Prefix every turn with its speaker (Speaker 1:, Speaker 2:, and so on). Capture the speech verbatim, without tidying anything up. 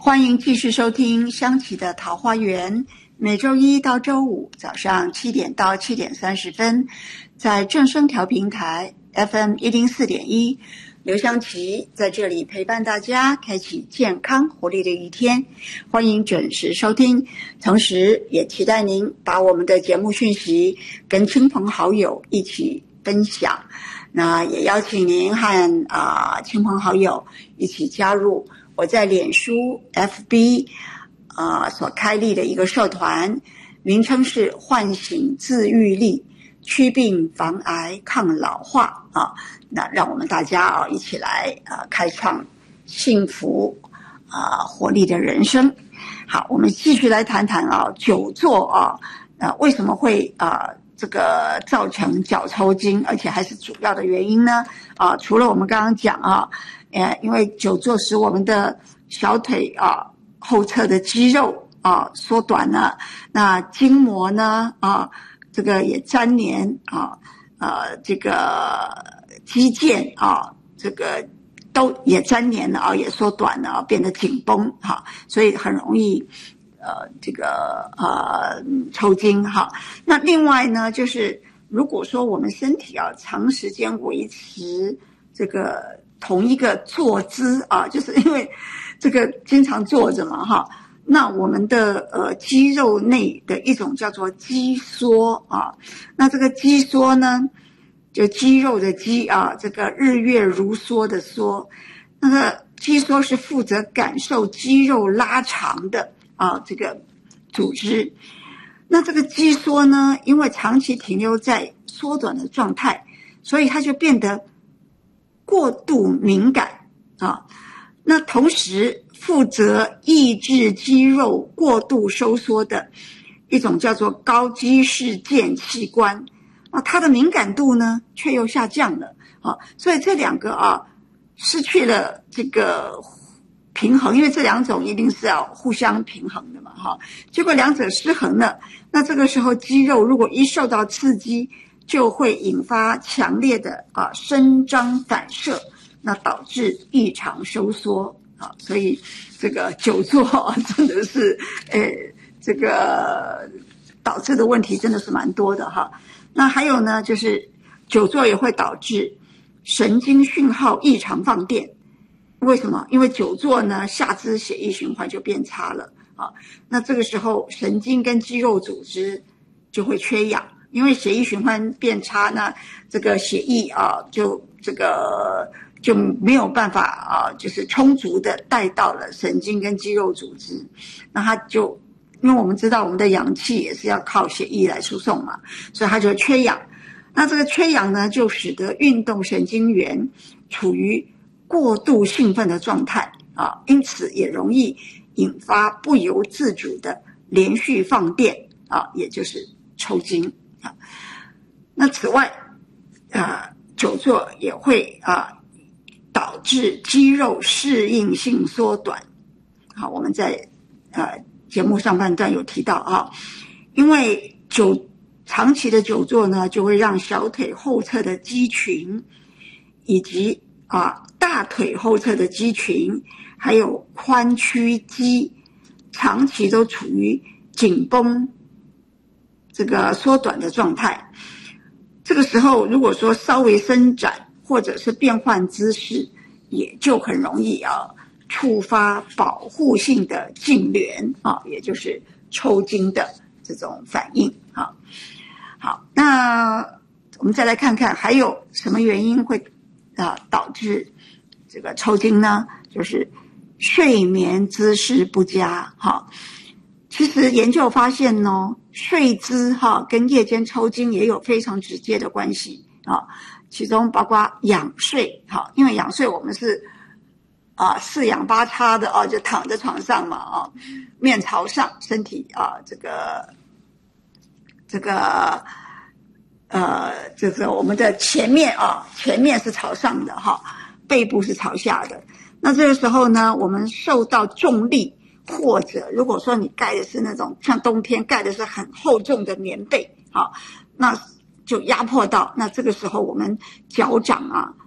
Speaker 1: 欢迎继续收听香琪的桃花源，每周一到周五早上七点到七点三十分，在正声调频台 F M 一零四点一，刘香琪在这里陪伴大家，开启健康活力的一天。欢迎准时收听，同时也期待您把我们的节目讯息跟亲朋好友一起分享。那也邀请您和啊、呃、亲朋好友一起加入我在脸书 F B 啊、呃、所开立的一个社团，名称是唤醒自愈力，祛病防癌抗老化啊。那让我们大家啊一起来啊开创幸福啊活力的人生。好，我们继续来谈谈啊久坐啊，呃为什么会啊这个造成脚抽筋，而且还是主要的原因呢？啊，除了我们刚刚讲啊，呃，因为久坐使我们的小腿啊后侧的肌肉啊缩短了，那筋膜呢啊这个也粘连啊，呃这个肌腱啊这个都也粘连了啊，也缩短了啊，变得紧绷哈，所以很容易。呃，这个呃抽筋哈。那另外呢，就是如果说我们身体啊长时间维持这个同一个坐姿啊，就是因为这个经常坐着嘛哈，那我们的呃肌肉内的一种叫做肌缩啊，那这个肌缩呢，就肌肉的肌啊，这个日月如梭的梭，那个肌缩是负责感受肌肉拉长的。啊，这个组织，那这个肌缩呢，因为长期停留在缩短的状态，所以它就变得过度敏感啊。那同时负责抑制肌肉过度收缩的一种叫做高肌氏腱器官啊，它的敏感度呢却又下降了啊，所以这两个啊失去了这个。平衡，因为这两种一定是要互相平衡的嘛，哈。结果两者失衡了，那这个时候肌肉如果一受到刺激，就会引发强烈的啊伸张反射，那导致异常收缩啊。所以这个久坐真的是，呃，这个导致的问题真的是蛮多的哈。那还有呢，就是久坐也会导致神经讯号异常放电。为什么？因为久坐呢，下肢血液循环就变差了啊。那这个时候，神经跟肌肉组织就会缺氧，因为血液循环变差，那这个血液啊，就这个就没有办法啊，就是充足的带到了神经跟肌肉组织。那它就，因为我们知道我们的氧气也是要靠血液来输送嘛，所以它就缺氧。那这个缺氧呢，就使得运动神经元处于过度兴奋的状态啊，因此也容易引发不由自主的连续放电啊，也就是抽筋啊。那此外，啊，久坐也会啊导致肌肉适应性缩短。好，我们在呃节目上半段有提到啊，因为久长期的久坐呢，就会让小腿后侧的肌群以及啊大腿后侧的肌群还有髋屈肌长期都处于紧绷这个缩短的状态。这个时候如果说稍微伸展或者是变换姿势，也就很容易啊触发保护性的痉挛啊，也就是抽筋的这种反应啊。好，那我们再来看看还有什么原因会啊导致这个抽筋呢？就是睡眠姿势不佳哈。其实研究发现呢，睡姿哈跟夜间抽筋也有非常直接的关系啊。其中包括仰睡哈，因为仰睡我们是啊四仰八叉的啊，就躺在床上嘛啊，面朝上，身体啊这个这个呃这个我们的前面啊前面是朝上的哈，背部是朝下的。那这个时候呢，我们受到重力，或者如果说你盖的是那种像冬天盖的是很厚重的棉被啊，那就压迫到，那这个时候我们脚掌啊